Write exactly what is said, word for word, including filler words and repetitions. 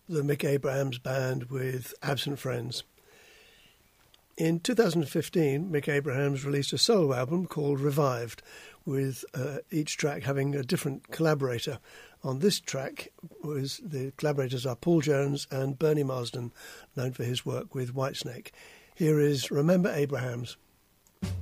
the Mick Abrahams Band with Absent Friends. In two thousand fifteen, Mick Abrahams released a solo album called Revived, with uh, each track having a different collaborator. On this track, was the collaborators are Paul Jones and Bernie Marsden, known for his work with Whitesnake. Here is Remember Abrahams.